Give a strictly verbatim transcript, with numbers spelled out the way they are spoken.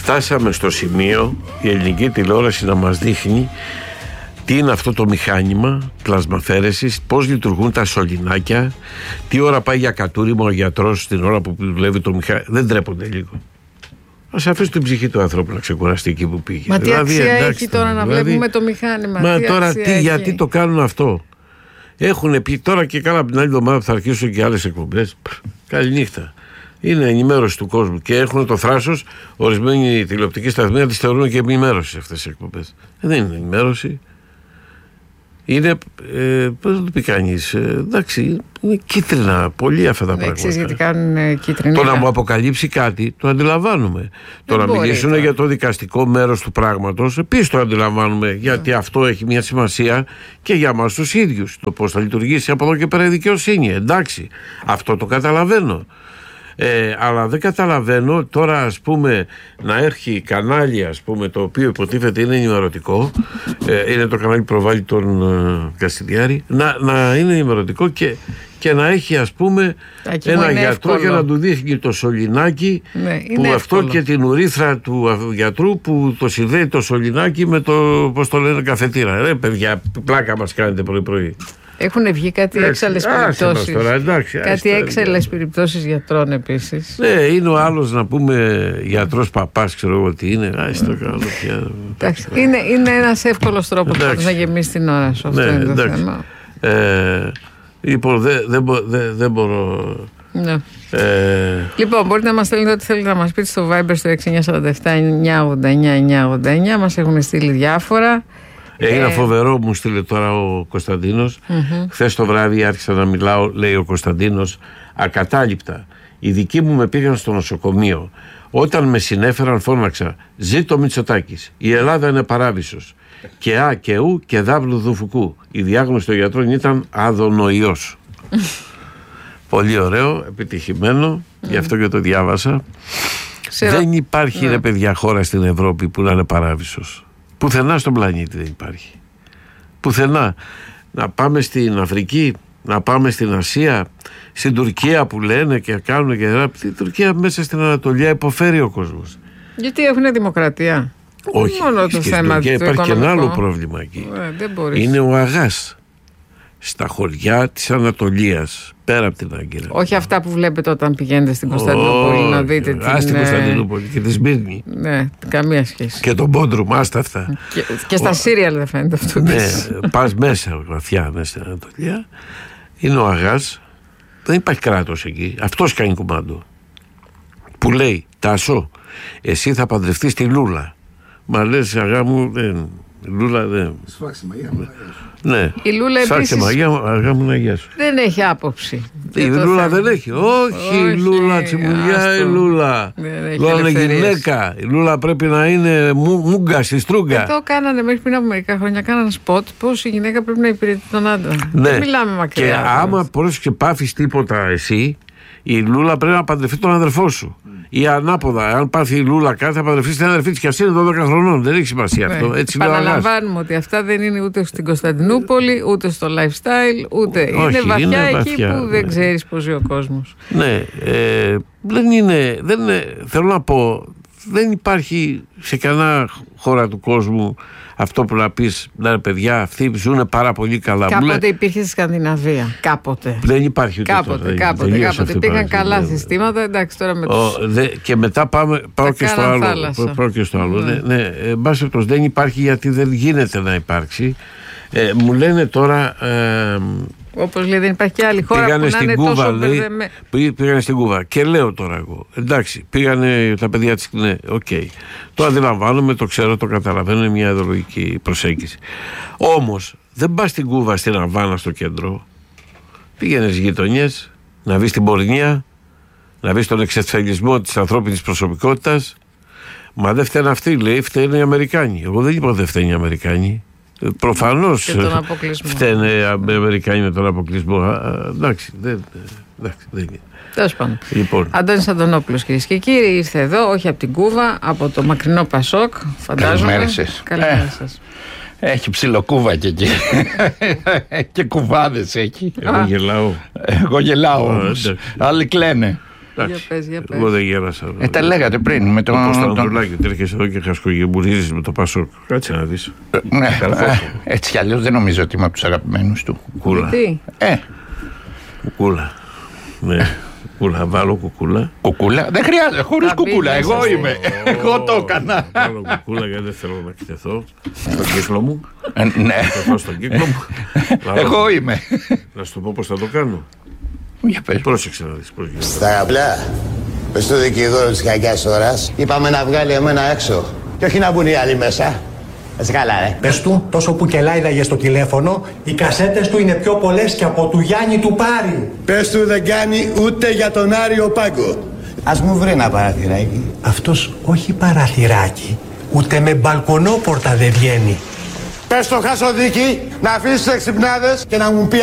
φτάσαμε στο σημείο η ελληνική τηλεόραση να μας δείχνει τι είναι αυτό το μηχάνημα πλασμαφέρεσης, πώς λειτουργούν τα σωληνάκια, τι ώρα πάει για κατούριμα ο γιατρός την ώρα που δουλεύει το μηχάνημα. Δεν τρέπονται λίγο? Ας αφήσει την ψυχή του ανθρώπου να ξεκουραστεί εκεί που πήγε. Μα τι δηλαδή, αξία εντάξει, έχει τώρα δηλαδή, να βλέπουμε το μηχάνημα? Μα τι τώρα τι, έχει? γιατί το κάνουν αυτό? Έχουν πει τώρα και καλά από την άλλη εβδομάδα που θα αρχίσουν και άλλες εκπομπές. Καληνύχτα. Είναι ενημέρωση του κόσμου και έχουν το θράσος ορισμένοι τηλεοπτικοί σταθμοί να τις θεωρούν και ενημέρωση αυτές τις εκπομπές. Δεν είναι ενημέρωση. Είναι, ε, πώς θα το πει κανείς, ε, εντάξει, είναι κίτρινα πολύ αυτά τα ναι, πράγματα. Ξέρεις γιατί κάνουν ε, κίτρινα? Το να μου αποκαλύψει κάτι, το αντιλαμβάνουμε. Το να μιλήσουν τώρα για το δικαστικό μέρος του πράγματος, επίσης το αντιλαμβάνουμε, γιατί yeah. αυτό έχει μια σημασία και για μας τους ίδιους. Το πώς θα λειτουργήσει από εδώ και πέρα η δικαιοσύνη. Εντάξει, αυτό το καταλαβαίνω. Ε, αλλά δεν καταλαβαίνω τώρα, ας πούμε, να έρχει κανάλι, ας πούμε, το οποίο υποτίθεται είναι ενημερωτικό, ε, είναι το κανάλι που προβάλλει τον ε, Καστιδιάρη, να, να είναι ενημερωτικό και, και να έχει, ας πούμε, Άκη, ένα γιατρό εύκολο. Και να του δείχνει το σωληνάκι, ναι, που εύκολο. Αυτό και την ουρίθρα του γιατρού που το συνδέει το σωληνάκι με το, πώς το λένε, καφετήρα. Ρε παιδιά, πλάκα μας κάνετε πρωί-πρωί. Έχουν βγει κάτι έξαλλες περιπτώσεις. Τώρα, εντάξει, κάτι έξαλλες περιπτώσεις γιατρών επίσης. Ναι, είναι ο άλλος, να πούμε, γιατρός παπάς, ξέρω εγώ τι είναι. Άστα καλό πια. Εντάξει, είναι, είναι ένας εύκολος τρόπος να γεμίσει την ώρα σου. Αυτό ναι, είναι το θέμα. Ε, λοιπόν, δεν δε, δε, δε μπορώ. Ναι. Ε, λοιπόν, μπορείτε να μας στείλετε ό,τι θέλετε να μας πείτε στο Viber στο έξι εννιά φορty επτά εννιά ογδόντα εννιά εννιά ογδόντα εννιά. Μας έχουν στείλει διάφορα. Έγινε ε... φοβερό, μου στείλε τώρα ο Κωνσταντίνος. Mm-hmm. Χθες το βράδυ άρχισα να μιλάω, λέει ο Κωνσταντίνος, ακατάληπτα. Οι δικοί μου με πήγαν στο νοσοκομείο. Όταν με συνέφεραν φώναξα «Ζήτω Μητσοτάκης, η Ελλάδα είναι παράδεισος». Και α και ου και δάβλου δουφουκού. Η διάγνωση των γιατρών ήταν αδονοϊός. Πολύ ωραίο, επιτυχημένο, mm. γι' αυτό και το διάβασα. Ξέρω. Δεν υπάρχει, yeah. ρε παιδιά, χώρα στην Ευρώπη που να είναι παράδεισος. Πουθενά στον πλανήτη δεν υπάρχει. Πουθενά. Να πάμε στην Αφρική, να πάμε στην Ασία, στην Τουρκία που λένε και κάνουν και ράπ. Η Τουρκία μέσα στην Ανατολία υποφέρει ο κόσμος. Γιατί έχουν δημοκρατία? Όχι. Μόνο το θέμα του υπάρχει και ένα άλλο πρόβλημα εκεί. Ε, δεν μπορείς. Είναι ο αγάς στα χωριά της Ανατολίας, πέρα από την Άγκυρα. Όχι αυτά που βλέπετε όταν πηγαίνετε στην Κωνσταντινούπολη oh, να δείτε την... Ας την Κωνσταντινούπολη και τη Σμύρνη. Ναι, καμία σχέση. Και τον Μπόντρουμ, άστα αυτά. Και, και στα Σύριαλ δεν φαίνεται αυτό. Ναι, πας μέσα, βαθιά μέσα στην Ανατολία. Είναι ο αγάς. Δεν υπάρχει κράτος εκεί. Αυτός κάνει κουμάντο. Που λέει, Τάσο, εσύ θα παντρευτείς τη Λούλα. Μα λες, αγά μου, δεν... Λούλα δεν... Σφάξε μαγιά μου. Ναι. Η Λούλα επίσης αγά μου να γιάσου. δεν έχει άποψη. Η Λούλα δεν έχει. Όχι, η Λούλα τσιμουλιά, η Λούλα. Λούλα είναι γυναίκα. Η Λούλα πρέπει να είναι μούγκα στη στρούγκα. Εδώ κάνανε μέχρι πριν από μερικά χρόνια κάνανε σποτ πως η γυναίκα πρέπει να υπηρετεί τον άντρα. Ναι. Δεν μιλάμε μακριά. Και άμα πρόσεξε πάθεις τίποτα εσύ, η Λούλα πρέπει να παντρευτεί τον αδερφό σου. Ή ανάποδα, αν πάθει η Λούλα κάτι, θα παντρευτεί την αδερφή τη και αυτή είναι δώδεκα χρονών. Δεν έχει σημασία αυτό. Έτσι Παραλαμβάνουμε ότι αυτά δεν είναι ούτε στην Κωνσταντινούπολη, ούτε στο lifestyle, ούτε. Όχι, είναι βαθιά είναι εκεί βαθιά, που ναι. δεν ξέρει πώς ζει ο κόσμος. Ναι, ε, δεν είναι, δεν είναι. Θέλω να πω, δεν υπάρχει σε κανένα χώρα του κόσμου αυτό που να πεις, να παιδιά, αυτοί ζουν πάρα πολύ καλά. Κάποτε Λέ... υπήρχε στη Σκανδιναβία. Κάποτε. Δεν υπάρχει ούτε κάποτε, αυτό. Κάποτε, κάποτε. κάποτε. Υπήρχαν καλά δε, συστήματα. Εντάξει, τώρα με τους... Ο, δε, και μετά πάμε, πάω και στο άλλο. Πάω και στο άλλο. Ναι, ναι, ε, μπάσευτος, δεν υπάρχει γιατί δεν γίνεται να υπάρξει. Ε, μου λένε τώρα. Ε, Όπως λέει, δεν υπάρχει και άλλη χώρα πήγανε που στην να είναι Κούβα, τόσο λέει, μπερδεμέ... πήγανε στην Κούβα και λέω τώρα εγώ, εντάξει, πήγανε τα παιδιά της, ναι, οκ, okay. Το αντιλαμβάνομαι, το ξέρω, το καταλαβαίνω, είναι μια ιδεολογική προσέγγιση. Όμως δεν πας στην Κούβα, στην Αβάνα, στο κέντρο, πήγαινε στις γειτονιές, να βρεις την πορνεία, να βρεις τον εξευθελισμό της ανθρώπινης προσωπικότητας. Μα δεν φταίνε αυτοί, λέει, φταίνε οι Αμερικάνοι. Εγώ δεν είπα δεν φταίνε οι Αμερικάνοι. Προφανώς φταίνε οι Αμερικάνοι με τον αποκλεισμό. Α, εντάξει, δεν, εντάξει, δεν είναι. Τέλος πάντων. Λοιπόν. Αντώνης Αντωνόπουλος, κυρίες και κύριοι, ήρθε εδώ, όχι από την Κούβα, από το μακρινό Πασόκ. Φαντάζομαι. Καλημέρα σας. Καλημέρα σας. Έχει ψιλοκούβα και εκεί. Και κουβάδες έχει. Εγώ γελάω. Εγώ γελάω όμως. Άλλοι κλαίνε. Για πες, για πες. Εγώ δεν γέρασα. Ε, τα λέγατε πριν με τον. Πώ τον... τον Ανδρουλάκη, τρέχει εδώ και χασκογεμπουρίζει με το Πασόκ. Κάτσε να δει. Ναι, ε, έτσι κι αλλιώς δεν νομίζω ότι είμαι από τους αγαπημένους του. Κουκούλα. Τι? Ε, Κουκούλα. Ναι. Κουκούλα, βάλω κουκούλα. Κουκούλα, δεν χρειάζεται, χωρίς κουκούλα. Εγώ είμαι. Εγώ το έκανα. Βάλω κουκούλα γιατί δεν θέλω να εκτεθώ στον κύκλο μου. Ε, ναι. Εκτεθώ στον κύκλο μου. Εγώ είμαι. Να σου το πω πώς θα το κάνω. Για πες. Πρόσεξε να δεις πώς γίνεται. Στα απλά, πες στο δικηγόρο της κακιάς ώρας, είπαμε να βγάλει εμένα έξω και όχι να μπουν οι άλλοι μέσα. Έτσι καλά, ρε. Πες του, τόσο που κελάιδαγε στο τηλέφωνο, οι κασέτες του είναι πιο πολλές και από του Γιάννη του Πάρη. Πες του δεν κάνει ούτε για τον Άριο Πάγκο. Ας μου βρει ένα παραθυράκι. Αυτός όχι παραθυράκι, ούτε με μπαλκονόπορτα δεν βγαίνει. Πες στο Χασοδίκη να αφήσει τις εξυπνάδες και να μου πει